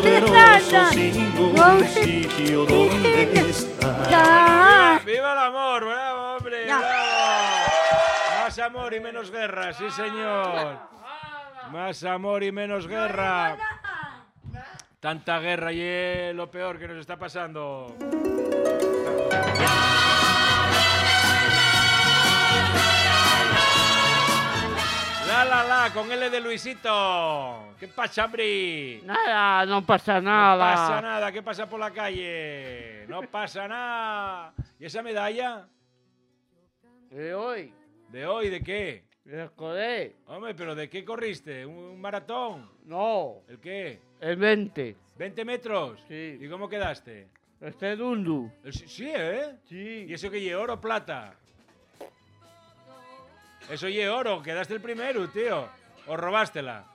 poderoso ningún sitio donde está. ¡Viva el amor! ¡Bravo, hombre! Ya. ¡Bravo! Más amor y menos guerra, sí señor. Más amor y menos guerra. Tanta guerra y es lo peor que nos está pasando. La, con L de Luisito. ¿Qué pasa, hombre? Nada, no pasa No nada. pasa nada, ¿qué pasa por la calle? No pasa nada. ¿Y esa medalla? ¿De hoy? ¿De hoy? ¿De qué? ¿De joder? Hombre, ¿pero de qué corriste? ¿Un maratón? No, ¿El qué? el 20. ¿20 metros? Sí. ¿Y cómo quedaste? Este dundu. Sí, ¿eh? Sí. ¿Y eso qué lle, oro o plata? Eso lle oro, quedaste el primero, tío. ¿O robástela?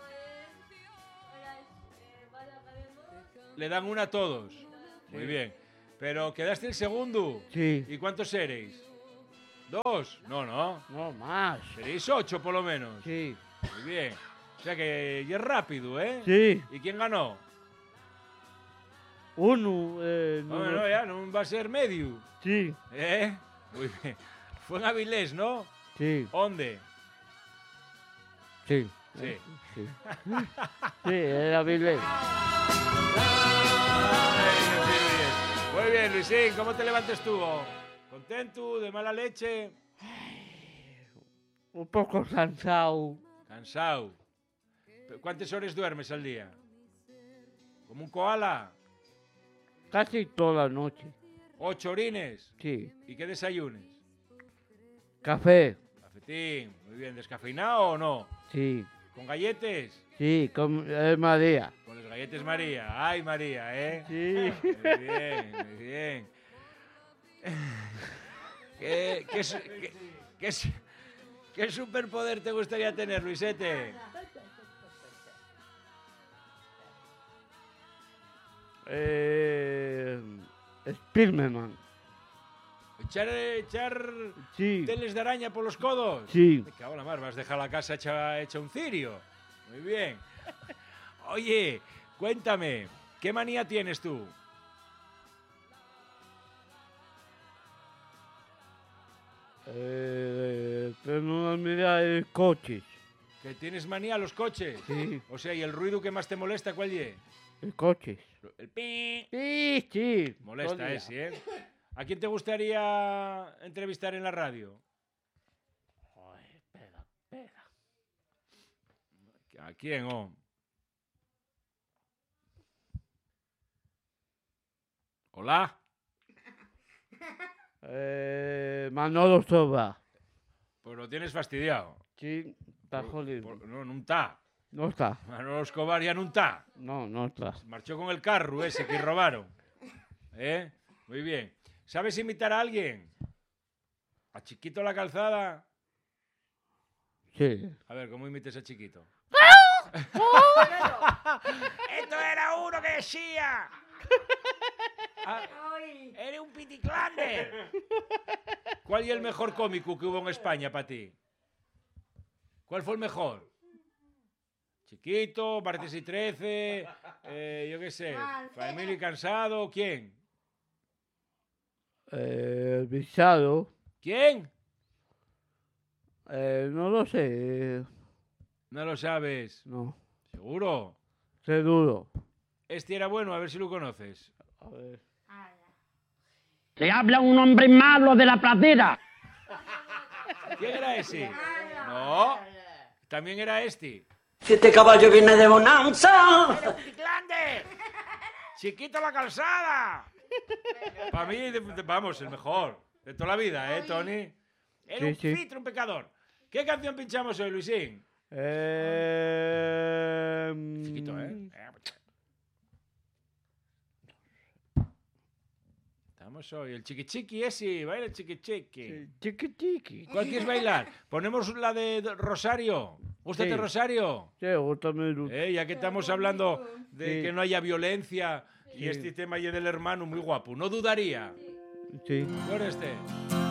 Le dan una a todos. Muy bien. Pero quedaste el segundo. Sí. ¿Y cuántos seréis? ¿2? No, no. No, más. Seréis 8 por lo menos. Sí. Muy bien. O sea que ya es rápido, ¿eh? Sí. ¿Y quién ganó? Uno. No, No, no, ya, no va a ser medio. Sí. ¿Eh? Muy bien. Fue en Avilés, ¿no? Sí. ¿Dónde? Sí. Sí. Sí. Sí, era Bilbao. Muy bien, Luisín, ¿cómo te levantes tú? ¿Contento? ¿De mala leche? Un poco cansado. Cansado. ¿Cuántas horas duermes al día? ¿Como un koala? Casi toda la noche. 8 orines. Sí. ¿Y qué desayunes? Café. Cafetín. Muy bien. ¿Descafeinado o no? Sí. ¿Con galletes? Sí, con María. Con los galletes María. ¡Ay, María, eh! Sí. Muy bien, muy bien. ¿Qué superpoder te gustaría tener, Luisete? Spiderman. ¿Echar Sí. teles de araña por los codos? Sí. Me cago en la mar, vas a dejar la casa hecha un cirio. Muy bien. Oye, cuéntame, ¿qué manía tienes tú? Tengo una mirada de coches. ¿Que tienes manía a los coches? Sí. O sea, ¿y el ruido que más te molesta cuál es? El coches. El pi. Sí, sí. Molesta todo el día. ese, ¿eh? ¿A quién te gustaría entrevistar en la radio? Ay, espera, espera. ¿A quién, oh? ¿Hola? Manolo Soba. Pues lo tienes fastidiado. Sí, está jodido. No, no está. No está. Manolo Escobar ya no está. No está. Marchó con el carro ese que robaron. ¿Eh? Muy bien. ¿Sabes imitar a alguien? ¿A Chiquito la Calzada? Sí. A ver, ¿cómo imites a Chiquito? ¡Esto era uno que decía! Ah, ¡eres un piticlander! ¿Cuál es el mejor cómico que hubo en España para ti? ¿Cuál fue el mejor? Chiquito, Martes y 13, yo qué sé, Familia y Cansado, ¿quién? Visado. ¿Quién? No lo sé. No lo sabes. No. ¿Seguro? Seguro. Este era bueno, a ver si lo conoces. A ver. Le habla un hombre malo de la pradera. ¿Quién era ese? No. También era este. Si este caballo viene de bonanza. ¡Eres un piticlander! ¡Chiquito la Calzada! Para mí, vamos, el mejor. De toda la vida, ¿eh, Tony? Era Sí, un sí. filtro, un pecador. ¿Qué canción pinchamos hoy, Luisín? Chiquito, ¿eh? Estamos hoy. El chiqui ese, baila el chiqui. Chiqui chiqui. ¿Cuál quieres bailar? ¿Ponemos la de Rosario? ¿Gústate Sí. Rosario? Sí, gústame. Ya que estamos hablando de Sí. que no haya violencia y Sí. este tema y del hermano muy guapo. No dudaría. Sí. ¿Por este?